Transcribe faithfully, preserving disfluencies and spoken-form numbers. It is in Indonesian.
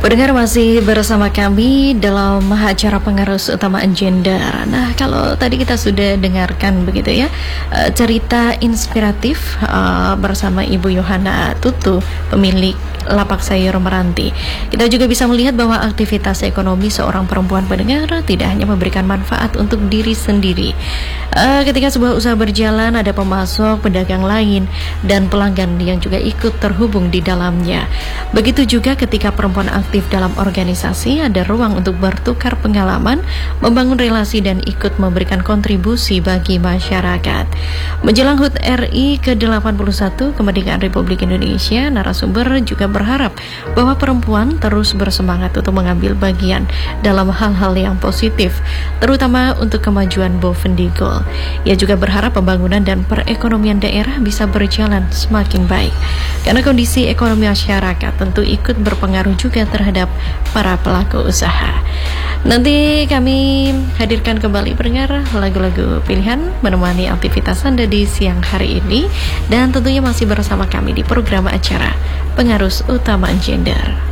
Pendengar masih bersama kami dalam acara pengarus utama gender. Nah, kalau tadi kita sudah dengarkan begitu ya eh, cerita inspiratif eh, bersama Ibu Yohana Tutu, pemilik Lapak Sayur Meranti. Kita juga bisa melihat bahwa aktivitas ekonomi seorang perempuan pendengar tidak hanya memberikan manfaat untuk diri sendiri. Eh, ketika sebuah usaha berjalan, ada pemasok, pedagang lain, dan pelanggan yang juga ikut terhubung di dalamnya. Begitu juga ketika perempuan aktif dalam organisasi, ada ruang untuk bertukar pengalaman, membangun relasi, dan ikut memberikan kontribusi bagi masyarakat. Menjelang H U T R I ke delapan puluh satu, Kemerdekaan Republik Indonesia, narasumber juga berharap bahwa perempuan terus bersemangat untuk mengambil bagian dalam hal-hal yang positif, terutama untuk kemajuan Bovendigul. Ia juga berharap pembangunan dan perekonomian daerah bisa berjalan semakin baik, karena kondisi ekonomi masyarakat tentu ikut berpengaruh juga terhadap para pelaku usaha. Nanti kami hadirkan kembali pendengar lagu-lagu pilihan menemani aktivitas Anda di siang hari ini, dan tentunya masih bersama kami di program acara Pengarus Utama Gender.